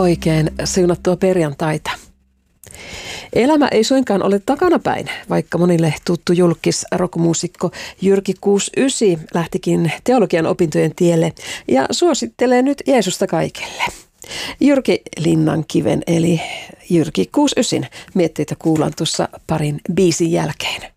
Oikein siunattua perjantaita. Elämä ei suinkaan ole takanapäin, vaikka monille tuttu julkis rockmuusikko Jyrki 69 lähtikin teologian opintojen tielle ja suosittelee nyt Jeesusta kaikille. Jyrki Linnankiven eli Jyrki 69 mietteitä kuullaan tuossa parin biisin jälkeen.